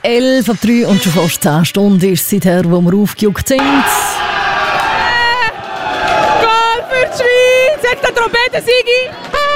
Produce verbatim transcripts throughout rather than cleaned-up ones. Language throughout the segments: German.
elf ab drei und schon fast zehn Stunden ist es seither, wo wir aufgejuckt sind. Goal für die Schweiz! Jetzt der Trompeten-Sigi!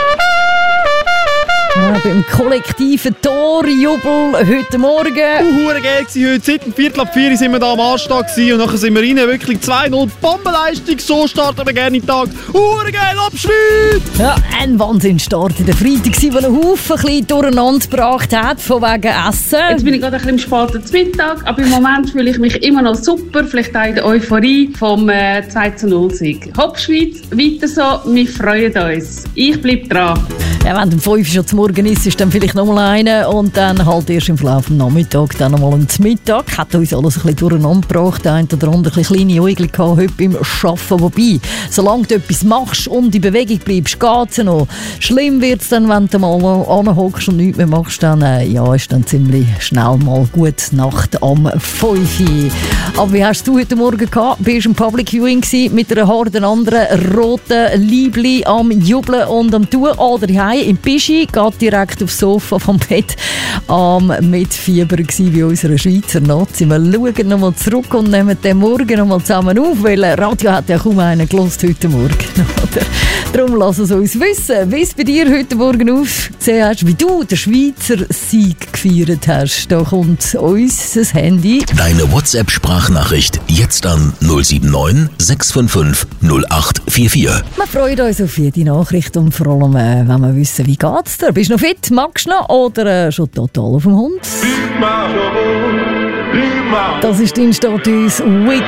Ja, beim kollektiven Torjubel heute Morgen. Uh, hure geil gewesen heute. Seit dem Viertel ab vier sind wir da am Anstag gewesen und nachher sind wir rein. Wirklich zwei null Bombenleistung. So starten wir gerne in den Tag. Hure geil, ab Schweiz! Ja, ein Wahnsinnsstart in der Freitag, der einen Haufen ein bisschen durcheinander gebracht hat, von wegen Essen. Jetzt bin ich gerade ein bisschen im späten Mittag, aber im Moment fühle ich mich immer noch super. Vielleicht auch in der Euphorie vom äh, zwei zu null Sieg. Hopp Schweiz, weiter so, wir freuen uns. Ich bleibe dran. Ja, wenn du um fünf schon zum Morgen isst, ist dann vielleicht noch mal eine und dann halt erst im Verlauf des Nachmittags dann noch mal zum Mittag. Hat uns alles ein bisschen durcheinander gebracht. Der eine oder andere ein kleine Äugel gehabt heute beim Arbeiten. Wobei, solange du etwas machst und in Bewegung bleibst, geht es noch. Schlimm wird es dann, wenn du mal anhockst und nichts mehr machst, dann äh, ja, ist dann ziemlich schnell mal gute Nacht am fünf Uhr. Aber wie hast du heute Morgen gehabt? Bist du im Public Viewing gewesen, mit einer Horde anderen roten Liebli am Jubeln und am Tun oder daheim im Pischi, geht direkt aufs Sofa vom Bett am um, mit Fieber gsi wie unserer Schweizer Nazi. Wir schauen nochmal zurück und nehmen den Morgen nochmal zusammen auf, weil Radio hat ja kaum einen gelost heute Morgen. Darum lass es uns wissen, wie es bei dir heute Morgen aufgesehen hast, wie du den Schweizer Sieg gefeiert hast. Da kommt uns das Handy. Deine WhatsApp-Sprachnachricht jetzt an null sieben neun sechs fünf fünf null acht vier vier. Wir freuen uns auf jede Nachricht und vor allem, äh, wenn wir wissen, wie geht's dir? Bist du noch fit? Magst du noch? Oder äh, schon total auf dem Hund? Das ist dein Status.